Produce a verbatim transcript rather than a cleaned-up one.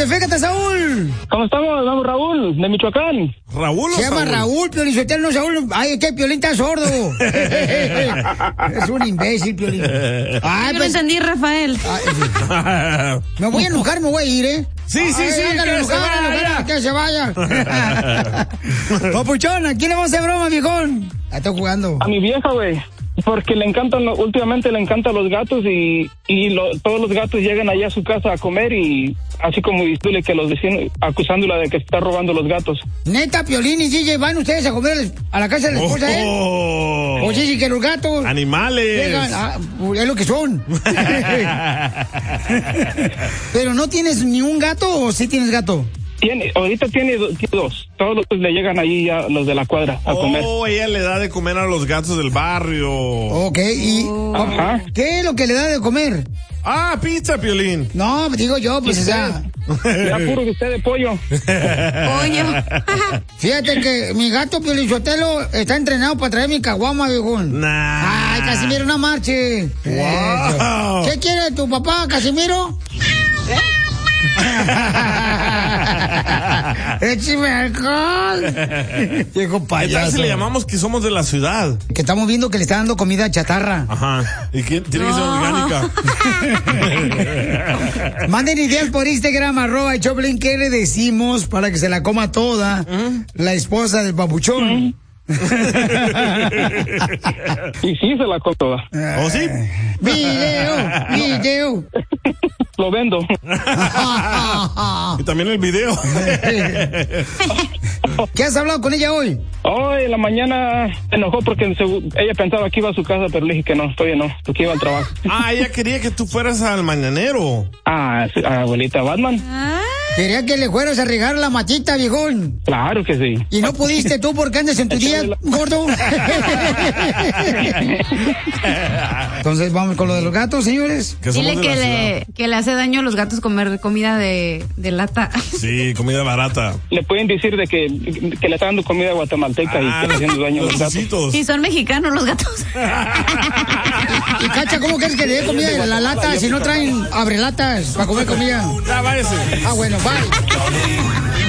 identifícate, Saúl. ¿Cómo estamos? Vamos, Raúl, de Michoacán. ¿Raúl o Se llama Saúl? Raúl, Piolín Sotelo, no Saúl. Ay, es que Piolín está sordo. Es un imbécil, Piolín. Ay, Yo lo entendí, Rafael. Ay, me voy a enojar, me voy a ir, ¿eh? Sí, sí, Ay, sí, ándale, que enojar, se vaya. enojar, que se vaya. Papuchón, ¿a quién le vamos a hacer broma, viejón? La estoy jugando. A mi vieja, güey. Porque le encantan, lo- últimamente le encantan los gatos y, y lo- todos los gatos llegan allá a su casa a comer y así como diciéndole que los vecinos, acusándola de que está robando los gatos. Neta, Piolín y D J, ¿van ustedes a comer a la casa de la esposa, eh? Oh. O sí, sí, que los gatos Animales. llegan, ah, es lo que son. Pero no tienes ni un gato o sí tienes gato. Tiene, ahorita tiene, do- tiene dos. Todos los le llegan ahí ya los de la cuadra a comer. Oh, ella le da de comer a los gatos del barrio. Ok, y Ajá. ¿qué es lo que le da de comer? Ah, pizza, Piolín. No, digo yo, pues, o sea, Ya puro que usted de pollo. Pollo. fíjate que mi gato Piolichotelo está entrenado para traer mi caguama, viejón. Nah. Ay, Casimiro, no marche. Wow. ¿Qué quiere tu papá, Casimiro? ¡Échame alcohol! Viejo ¿Qué tal payaso. si le llamamos que somos de la ciudad? Que estamos viendo que le está dando comida chatarra. Ajá. ¿Y quién tiene que ser orgánica? Manden ideas por Instagram, arroba el Choplin, ¿qué le decimos para que se la coma toda la esposa del papuchón? Y sí, se la come toda. ¿Oh, sí? Video, video. Lo vendo. Y también el video. ¿Qué has hablado con ella hoy? Hoy en la mañana se enojó porque segu- ella pensaba que iba a su casa, pero le dije que no, todavía no, porque iba al trabajo. Ah, ella quería que tú fueras al mañanero. Ah, sí, abuelita Batman. Quería que le fueras a regar la matita, viejón. Claro que sí. Y no pudiste tú porque andas en tu día, gordo. Entonces vamos con lo de los gatos, señores. Que somos Dile de que la le, que le hace daño a los gatos comer comida de, de lata. ciudad. Sí, comida barata. Le pueden decir de que, que le está dando comida guatemalteca y Ah, que está haciendo daño a los los gatos. ositos. Sí, son mexicanos los gatos. Y Cacha, ¿cómo quieres que le dé comida de la lata si no traen abrelatas para comer comida? Ya, váyase. Ah, bueno, bye.